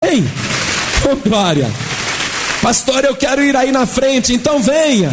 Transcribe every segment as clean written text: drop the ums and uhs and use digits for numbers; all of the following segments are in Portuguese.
Vem! Oh, glória! Pastor, eu quero ir aí na frente, então venha!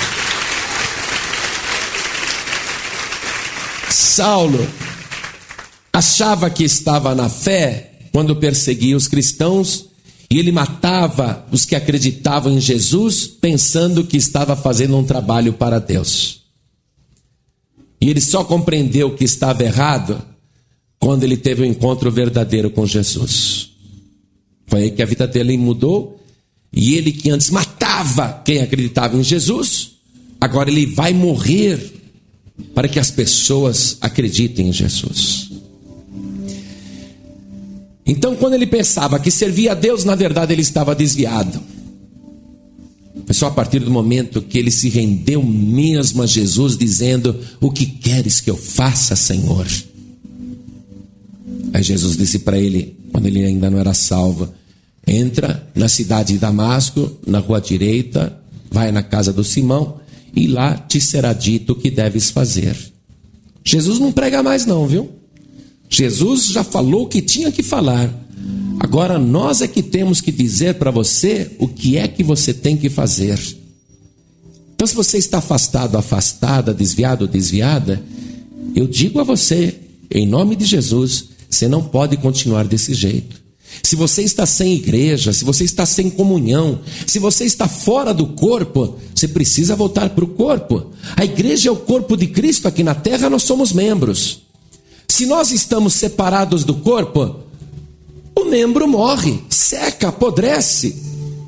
Saulo achava que estava na fé quando perseguia os cristãos, e ele matava os que acreditavam em Jesus, pensando que estava fazendo um trabalho para Deus. E ele só compreendeu que estava errado quando ele teve um encontro verdadeiro com Jesus. Foi aí que a vida dele mudou, e ele que antes matava quem acreditava em Jesus, agora ele vai morrer para que as pessoas acreditem em Jesus. Então, quando ele pensava que servia a Deus, na verdade ele estava desviado. Foi só a partir do momento que ele se rendeu mesmo a Jesus, dizendo: o que queres que eu faça, Senhor? Aí Jesus disse para ele, quando ele ainda não era salvo: entra na cidade de Damasco, na rua direita, vai na casa do Simão, e lá te será dito o que deves fazer. Jesus não prega mais não, viu? Jesus já falou o que tinha que falar. Agora nós é que temos que dizer para você o que é que você tem que fazer. Então, se você está afastado, afastada, desviado, desviada, eu digo a você, em nome de Jesus, você não pode continuar desse jeito. Se você está sem igreja, se você está sem comunhão, se você está fora do corpo, você precisa voltar para o corpo. A igreja é o corpo de Cristo aqui na terra, nós somos membros. Se nós estamos separados do corpo, o membro morre, seca, apodrece.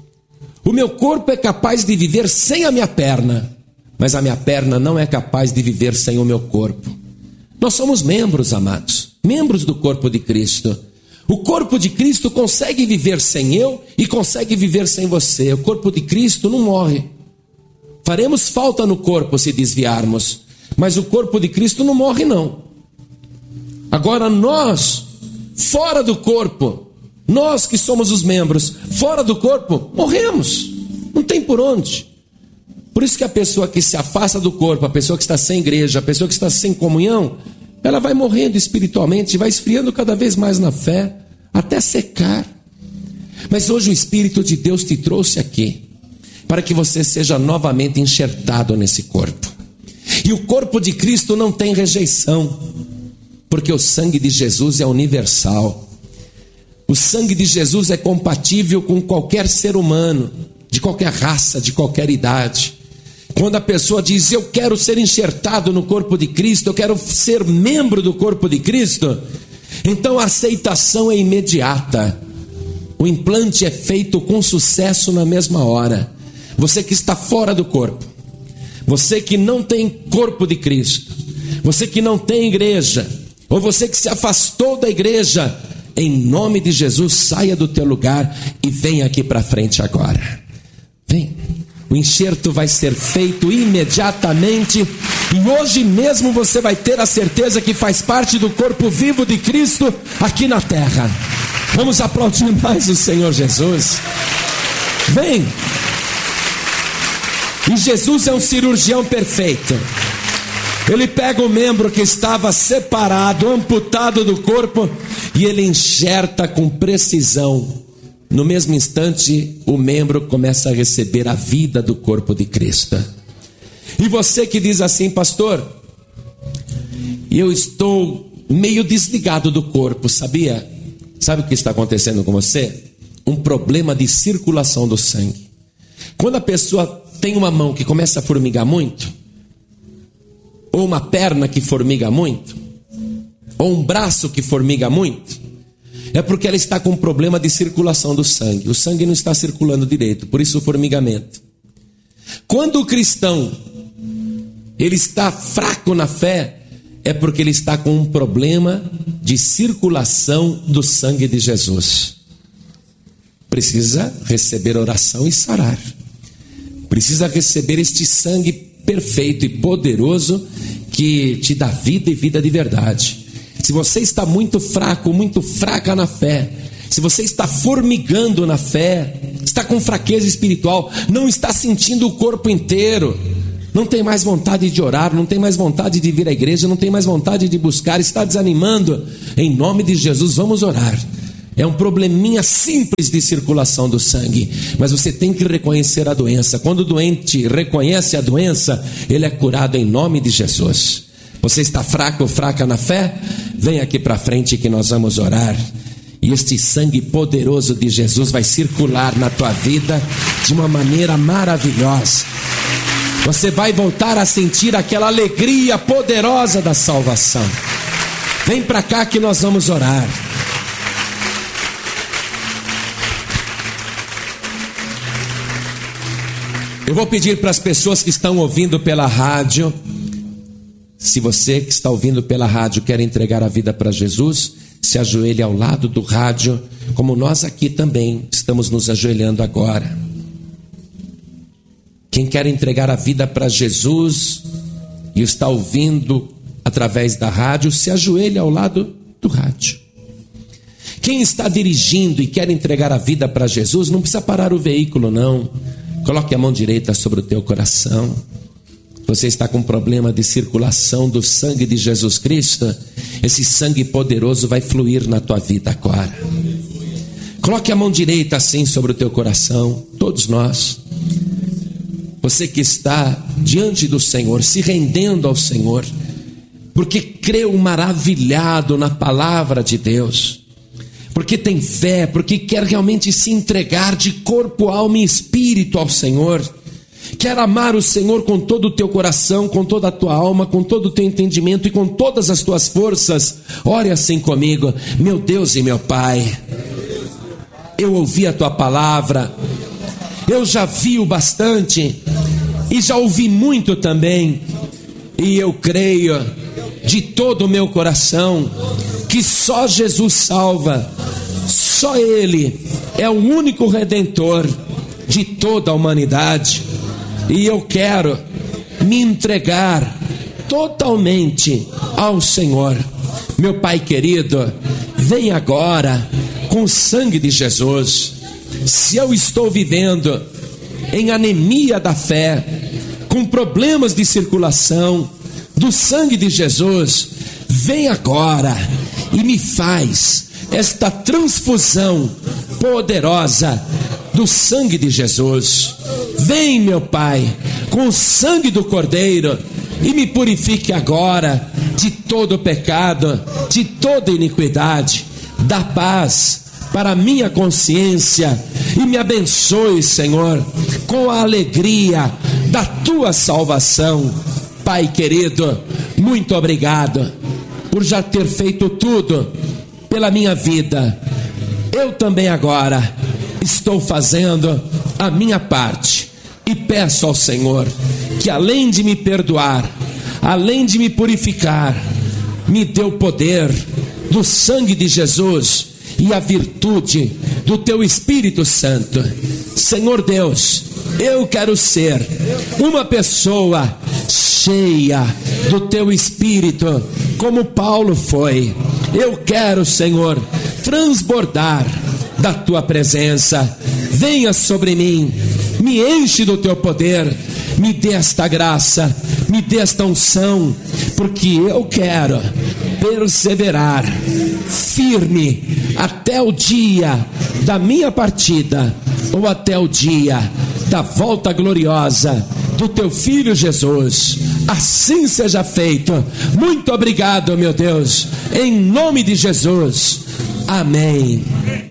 O meu corpo é capaz de viver sem a minha perna, mas a minha perna não é capaz de viver sem o meu corpo. Nós somos membros, amados, membros do corpo de Cristo. O corpo de Cristo consegue viver sem eu e consegue viver sem você. O corpo de Cristo não morre. Faremos falta no corpo se desviarmos, mas o corpo de Cristo não morre não. Agora nós, fora do corpo, nós que somos os membros, fora do corpo, morremos. Não tem por onde. Por isso que a pessoa que se afasta do corpo, a pessoa que está sem igreja, a pessoa que está sem comunhão, ela vai morrendo espiritualmente, vai esfriando cada vez mais na fé, até secar. Mas hoje o Espírito de Deus te trouxe aqui, para que você seja novamente enxertado nesse corpo. E o corpo de Cristo não tem rejeição, porque o sangue de Jesus é universal. O sangue de Jesus é compatível com qualquer ser humano, de qualquer raça, de qualquer idade. Quando a pessoa diz: eu quero ser enxertado no corpo de Cristo, eu quero ser membro do corpo de Cristo, então a aceitação é imediata. O implante é feito com sucesso na mesma hora. Você que está fora do corpo, você que não tem corpo de Cristo, você que não tem igreja, ou você que se afastou da igreja, em nome de Jesus, saia do teu lugar e venha aqui para frente agora. Vem. O enxerto vai ser feito imediatamente, e hoje mesmo você vai ter a certeza que faz parte do corpo vivo de Cristo aqui na terra. Vamos aplaudir mais o Senhor Jesus. Vem. E Jesus é um cirurgião perfeito. Ele pega o membro que estava separado, amputado do corpo, e ele enxerta com precisão. No mesmo instante, o membro começa a receber a vida do corpo de Cristo. E você que diz assim: pastor, eu estou meio desligado do corpo, sabia? Sabe o que está acontecendo com você? Um problema de circulação do sangue. Quando a pessoa tem uma mão que começa a formigar muito, ou uma perna que formiga muito, ou um braço que formiga muito, é porque ela está com um problema de circulação do sangue. O sangue não está circulando direito, por isso o formigamento. Quando o cristão ele está fraco na fé, é porque ele está com um problema de circulação do sangue de Jesus. Precisa receber oração e sarar. Precisa receber este sangue perfeito e poderoso que te dá vida e vida de verdade. Se você está muito fraco, muito fraca na fé, se você está formigando na fé, está com fraqueza espiritual, não está sentindo o corpo inteiro, não tem mais vontade de orar, não tem mais vontade de vir à igreja, não tem mais vontade de buscar, está desanimando, em nome de Jesus, vamos orar. É um probleminha simples de circulação do sangue, mas você tem que reconhecer a doença. Quando o doente reconhece a doença, ele é curado em nome de Jesus. Você está fraco ou fraca na fé? Vem aqui para frente que nós vamos orar. E este sangue poderoso de Jesus vai circular na tua vida de uma maneira maravilhosa. Você vai voltar a sentir aquela alegria poderosa da salvação. Vem para cá que nós vamos orar. Eu vou pedir para as pessoas que estão ouvindo pela rádio, se você que está ouvindo pela rádio quer entregar a vida para Jesus, se ajoelhe ao lado do rádio, como nós aqui também estamos nos ajoelhando agora. Quem quer entregar a vida para Jesus e está ouvindo através da rádio, se ajoelhe ao lado do rádio. Quem está dirigindo e quer entregar a vida para Jesus, não precisa parar o veículo não. Coloque a mão direita sobre o teu coração. Você está com problema de circulação do sangue de Jesus Cristo? Esse sangue poderoso vai fluir na tua vida agora. Coloque a mão direita assim sobre o teu coração. Todos nós. Você que está diante do Senhor, se rendendo ao Senhor, porque creu maravilhado na palavra de Deus, porque tem fé, porque quer realmente se entregar de corpo, alma e espírito ao Senhor, quer amar o Senhor com todo o teu coração, com toda a tua alma, com todo o teu entendimento e com todas as tuas forças. Ore assim comigo: meu Deus e meu Pai, eu ouvi a tua palavra, eu já vi o bastante e já ouvi muito também, e eu creio de todo o meu coração que só Jesus salva, só Ele é o único Redentor de toda a humanidade, e eu quero me entregar totalmente ao Senhor. Meu Pai querido, vem agora com o sangue de Jesus. Se eu estou vivendo em anemia da fé, com problemas de circulação do sangue de Jesus, vem agora e me faz esta transfusão poderosa do sangue de Jesus. Vem, meu Pai, com o sangue do Cordeiro e me purifique agora de todo pecado, de toda iniquidade. Dá paz para a minha consciência e me abençoe, Senhor, com a alegria da tua salvação. Pai querido, muito obrigado por já ter feito tudo pela minha vida. Eu também agora estou fazendo a minha parte e peço ao Senhor que, além de me perdoar, além de me purificar, me dê o poder do sangue de Jesus e a virtude do teu Espírito Santo. Senhor Deus, eu quero ser uma pessoa cheia do teu Espírito, como Paulo foi. Eu quero, Senhor, transbordar da tua presença. Venha sobre mim, me enche do teu poder, me dê esta graça, me dê esta unção, porque eu quero perseverar firme até o dia da minha partida, ou até o dia da volta gloriosa do teu Filho Jesus. Assim seja feito. Muito obrigado, meu Deus, em nome de Jesus. Amém.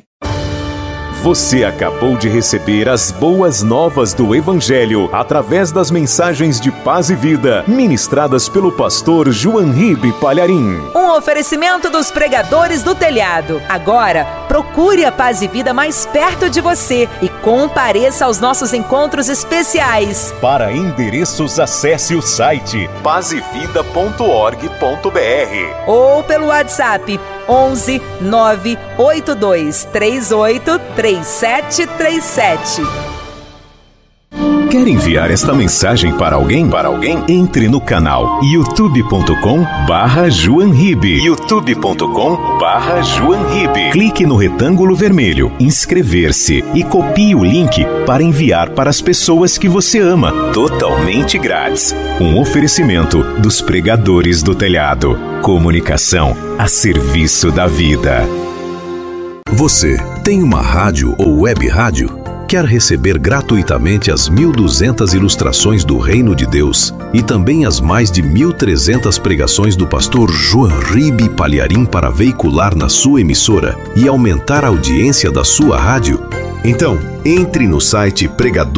Você acabou de receber as boas novas do Evangelho através das mensagens de paz e vida ministradas pelo pastor João Ribe Palharim. Um oferecimento dos pregadores do telhado. Agora, procure a Paz e Vida mais perto de você e compareça aos nossos encontros especiais. Para endereços, acesse o site pazevida.org.br ou pelo WhatsApp 11 982 38 3737. Quer enviar esta mensagem para alguém? Entre no canal youtube.com/JoãoRibe. youtube.com/JoãoRibe. Clique no retângulo vermelho, inscrever-se e copie o link para enviar para as pessoas que você ama, totalmente grátis. Um oferecimento dos pregadores do telhado. Comunicação a serviço da vida. Você tem uma rádio ou web rádio? Quer receber gratuitamente as 1.200 ilustrações do Reino de Deus e também as mais de 1.300 pregações do pastor João Ribe Palharim para veicular na sua emissora e aumentar a audiência da sua rádio? Então, entre no site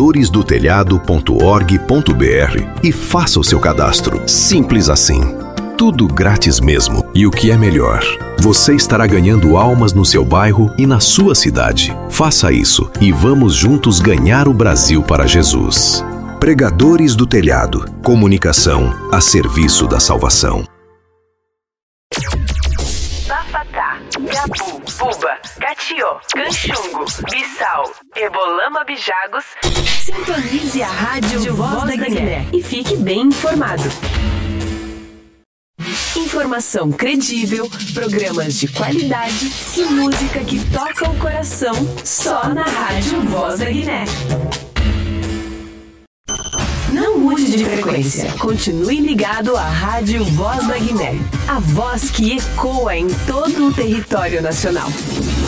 pregadoresdotelhado.org.br e faça o seu cadastro. Simples assim. Tudo grátis mesmo. E o que é melhor, você estará ganhando almas no seu bairro e na sua cidade. Faça isso e vamos juntos ganhar o Brasil para Jesus. Pregadores do Telhado. Comunicação a serviço da salvação. Bafatá, Gabu, Buba, Catió, Canchungo, Bissau, Ebolama, Bijagos. Sintonize a Rádio Voz da Guiné e fique bem informado. Informação credível, programas de qualidade e música que toca o coração só na Rádio Voz da Guiné. Não mude de frequência. Continue ligado à Rádio Voz da Guiné. A voz que ecoa em todo o território nacional.